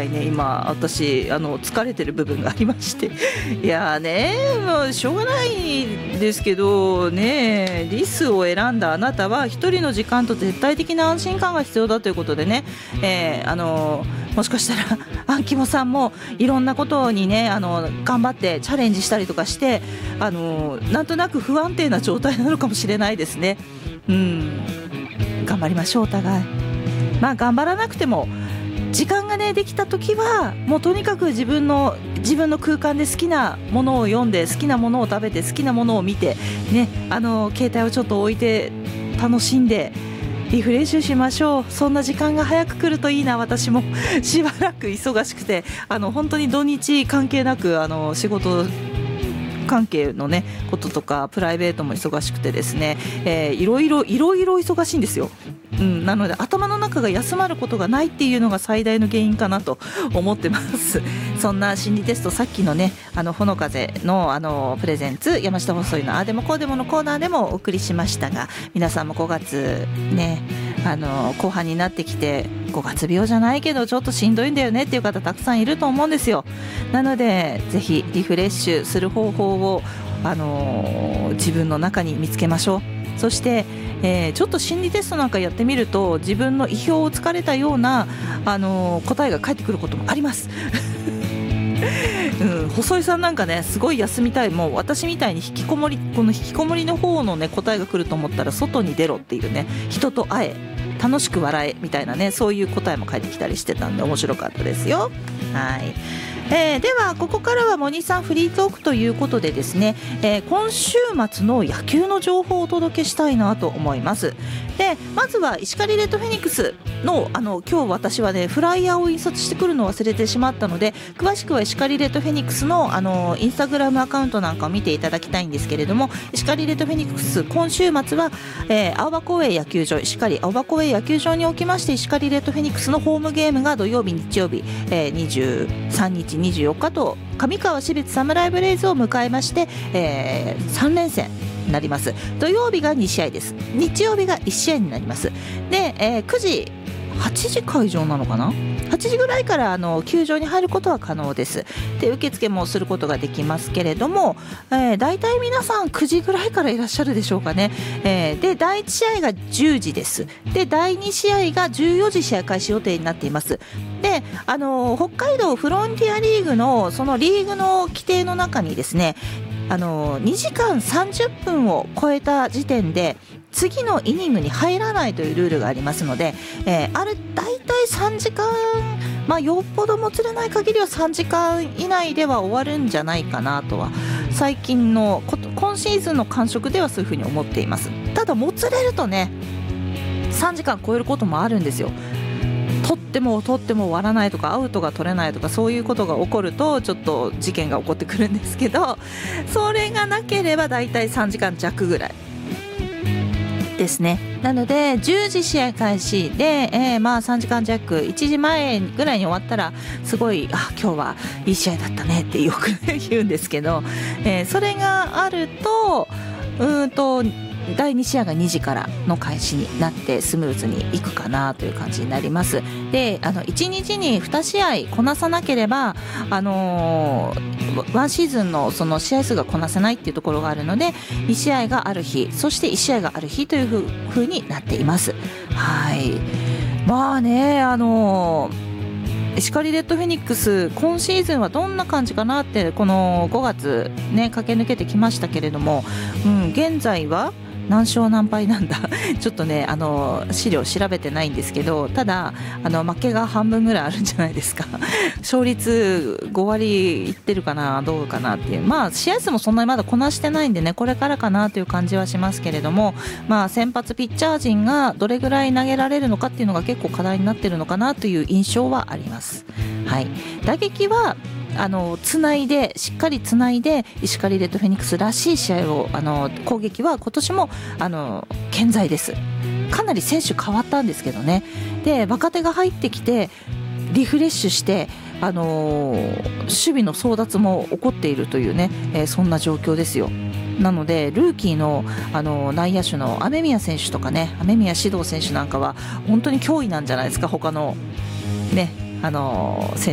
いね今私疲れてる部分がありましていやねもうしょうがないですけどね、リスを選んだあなたは一人の時間と絶対的な安心感が必要だということでね、もしかしたらアンキモさんもいろんなことにね頑張ってチャレンジしたりとかしてなんとなく不安定な状態なのかもしれないですね。頑張りましょうお互い。頑張らなくても時間がねできた時はもうとにかく自分の空間で好きなものを読んで好きなものを食べて好きなものを見てね携帯をちょっと置いて楽しんでリフレッシュしましょう。そんな時間が早く来るといいな。私もしばらく忙しくて本当に土日関係なく仕事関係のねこととかプライベートも忙しくてですね、いろいろ忙しいんですよ。なので頭の中が休まることがないっていうのが最大の原因かなと思ってます。そんな心理テストさっきのねほの風のプレゼンツ山下細いのあでもこうでものコーナーでもお送りしましたが、皆さんも5月ね後半になってきて5月病じゃないけどちょっとしんどいんだよねっていう方たくさんいると思うんですよ。なのでぜひリフレッシュする方法を自分の中に見つけましょう。そしてちょっと心理テストなんかやってみると自分の意表をつかれたような答えが返ってくることもあります細井さんなんかねすごい休みたい、もう私みたいにこの引きこもりの方のね答えが来ると思ったら外に出ろっていうね、人と会え楽しく笑えみたいなね、そういう答えも返ってきたりしてたんで面白かったですよ。はい、ではここからはモニさんフリートークということでですね、今週末の野球の情報をお届けしたいなと思います。でまずは石狩レッドフェニックスの今日私はねフライヤーを印刷してくるのを忘れてしまったので、詳しくは石狩レッドフェニックスのインスタグラムアカウントなんかを見ていただきたいんですけれども、石狩レッドフェニックス今週末は、青葉公園野球場石狩青葉公園野球場におきまして石狩レッドフェニックスのホームゲームが土曜日日曜日、23日24日と上川標津サムライブレイズを迎えまして、3連戦になります。土曜日が2試合です。日曜日が1試合になります。で、9時8時会場なのかな、8時ぐらいから球場に入ることは可能です。で受付もすることができますけれども、だいたい皆さん9時ぐらいからいらっしゃるでしょうかね。で第1試合が10時です。で第2試合が14時試合開始予定になっています。で北海道フロンティアリーグのそのリーグの規定の中にですね、2時間30分を超えた時点で次のイニングに入らないというルールがありますので、だいたい3時間、よっぽどもつれない限りは3時間以内では終わるんじゃないかなとは最近の今シーズンの感触ではそういうふうに思っています。ただもつれるとね3時間超えることもあるんですよ。取っても終わらないとかアウトが取れないとかそういうことが起こるとちょっと事件が起こってくるんですけど、それがなければだいたい3時間弱ぐらいですね。なので10時試合開始で、3時間弱1時前ぐらいに終わったらすごい今日はいい試合だったねってよく言うんですけど、それがあると第2試合が2時からの開始になってスムーズにいくかなという感じになります。で1日に2試合こなさなければワンシーズンのその試合数がこなせないっていうところがあるので2試合がある日そして1試合がある日という風になっています。はい、石狩レッドフェニックス今シーズンはどんな感じかなってこの5月ね駆け抜けてきましたけれども、現在は何勝何敗なんだちょっとね資料調べてないんですけど、ただ負けが半分ぐらいあるんじゃないですか勝率5割いってるかなどうかなっていう、試合数もそんなにまだこなしてないんでねこれからかなという感じはしますけれども、先発ピッチャー陣がどれぐらい投げられるのかっていうのが結構課題になってるのかなという印象はあります。はい、打撃はしっかりつないで石狩レッドフェニックスらしい試合を攻撃は今年も健在です。かなり選手変わったんですけどね。で若手が入ってきてリフレッシュして守備の争奪も起こっているというね、そんな状況ですよ。なのでルーキーの内野手の雨宮選手とかね雨宮指導選手なんかは本当に脅威なんじゃないですか他のね選